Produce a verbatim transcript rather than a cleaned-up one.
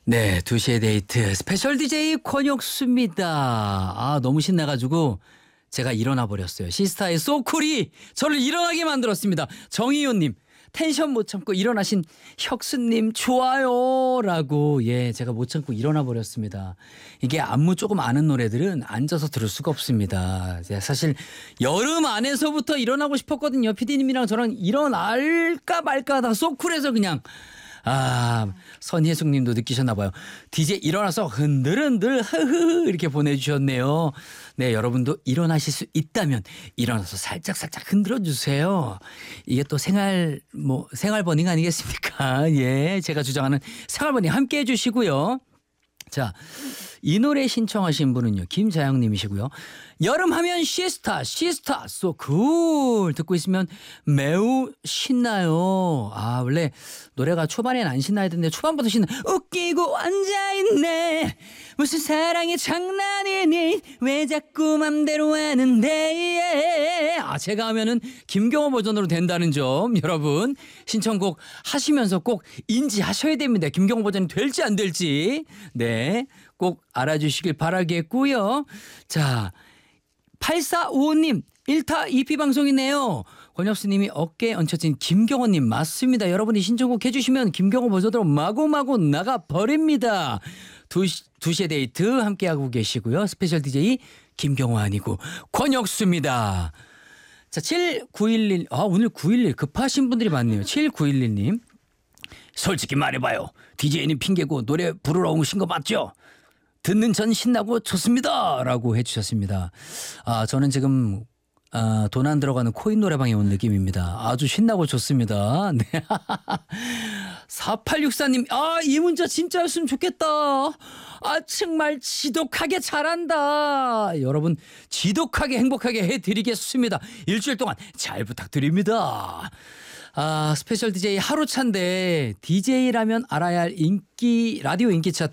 네, 두 시의 데이트 스페셜 디제이 권혁수입니다. 아, 너무 신나가지고 제가 일어나 버렸어요. 시스타의 소쿨이 저를 일어나게 만들었습니다. 정희윤님, 텐션 못 참고 일어나신 혁수님 좋아요 라고, 예, 제가 못 참고 일어나 버렸습니다. 이게 안무 조금 아는 노래들은 앉아서 들을 수가 없습니다. 제가 사실 여름 안에서부터 일어나고 싶었거든요. 피디님이랑 저랑 일어날까 말까 하다가 소쿨에서 그냥, 아, 선혜숙 님도 느끼셨나 봐요. 디제이 일어나서 흔들흔들 흐흐 이렇게 보내주셨네요. 네, 여러분도 일어나실 수 있다면 일어나서 살짝살짝 흔들어 주세요. 이게 또 생활 뭐 생활 버닝 아니겠습니까? 예, 제가 주장하는 생활 버닝 함께 해주시고요. 자, 이 노래 신청하신 분은요, 김자영 님이시고요. 여름하면 시스타 시스타 so cool 듣고 있으면 매우 신나요. 아, 원래 노래가 초반엔 안 신나야 되는데 초반부터 신나. 웃기고 앉아있네, 무슨 사랑이 장난이니, 왜 자꾸 맘대로 하는데. 아, 제가 하면은 김경호 버전으로 된다는 점 여러분 신청곡 하시면서 꼭 인지하셔야 됩니다. 김경호 버전이 될지 안 될지. 네, 꼭 알아주시길 바라겠고요. 자, 팔사오오 님, 일 타 이 피 방송이네요. 권혁수님이 어깨에 얹혀진 김경호님 맞습니다. 여러분이 신청곡 해주시면 김경호 버전으로 마구마구 나가버립니다. 두시, 두시의 데이트 함께하고 계시고요. 스페셜 디제이 김경호 아니고 권혁수입니다. 자, 칠구일일, 아, 오늘 구일일 급하신 분들이 많네요. 칠구일일 님, 솔직히 말해봐요. 디제이는 핑계고 노래 부르러 오신 거 맞죠? 듣는 전 신나고 좋습니다 라고 해주셨습니다. 아, 저는 지금 아, 돈 안 들어가는 코인 노래방에 온 느낌입니다. 아주 신나고 좋습니다. 네. 사팔육사 님, 아, 이 문자 진짜였으면 좋겠다. 아, 정말 지독하게 잘한다. 여러분, 지독하게 행복하게 해드리겠습니다. 일주일 동안 잘 부탁드립니다. 아, 스페셜 디제이 하루 차인데 디제이라면 알아야 할 인기 라디오 인기 차트